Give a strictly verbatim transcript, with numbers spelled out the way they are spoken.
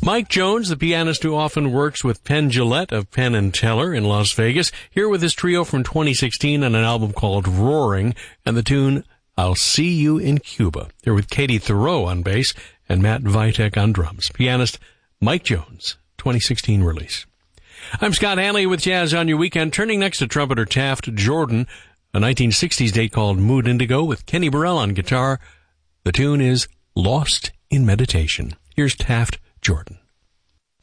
Mike Jones, the pianist who often works with Penn Jillette of Penn and Teller in Las Vegas, here with his trio from twenty sixteen on an album called Roaring, and the tune I'll See You in Cuba. They're with Katie Thoreau on bass and Matt Vitek on drums. Pianist Mike Jones, twenty sixteen release. I'm Scott Hanley with Jazz on Your Weekend, turning next to trumpeter Taft Jordan, a nineteen sixties date called Mood Indigo with Kenny Burrell on guitar. The tune is Lost in Meditation. Here's Taft Jordan.